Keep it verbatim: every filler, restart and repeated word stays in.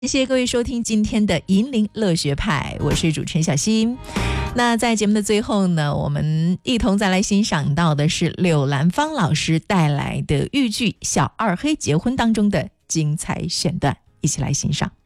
谢谢各位收听今天的银铃乐学派，我是主持人小新。那在节目的最后呢，我们一同再来欣赏到的是柳兰芳老师带来的豫剧《小二黑结婚》当中的精彩选段，一起来欣赏。